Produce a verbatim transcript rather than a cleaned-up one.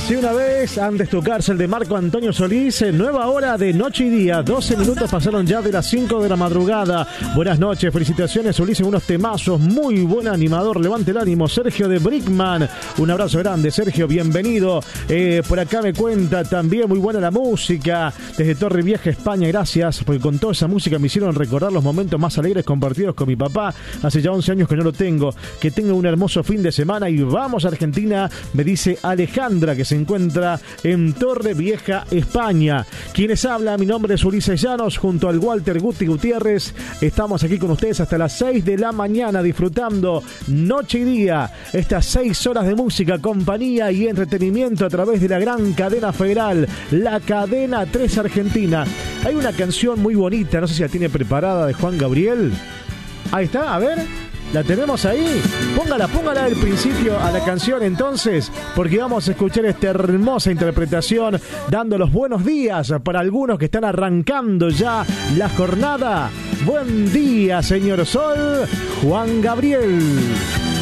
Si una vez antes tu cárcel de Marco Antonio Solís, nueva hora de noche y día, doce minutos pasaron ya de las cinco de la madrugada. Buenas noches, felicitaciones Ulises, unos temazos, muy buen animador, levante el ánimo, Sergio de Brickman, un abrazo grande Sergio, bienvenido. Eh, por acá me cuenta también, muy buena la música, desde Torre Vieja, España, gracias, porque con toda esa música me hicieron recordar los momentos más alegres compartidos con mi papá, hace ya once años que no lo tengo, que tenga un hermoso fin de semana y vamos a Argentina, me dice Alejandra, que se encuentra en Torre Vieja, España. Quienes habla, mi nombre es Ulises Llanos, junto al Walter Guti Gutiérrez. Estamos aquí con ustedes hasta las seis de la mañana, disfrutando noche y día, estas seis horas de música, compañía y entretenimiento a través de la gran cadena federal, la cadena tres Argentina. Hay una canción muy bonita, no sé si la tiene preparada, de Juan Gabriel. Ahí está, a ver. ¿La tenemos ahí? Póngala, póngala del principio a la canción entonces, porque vamos a escuchar esta hermosa interpretación, dando los buenos días para algunos que están arrancando ya la jornada. Buen día, señor Sol, Juan Gabriel.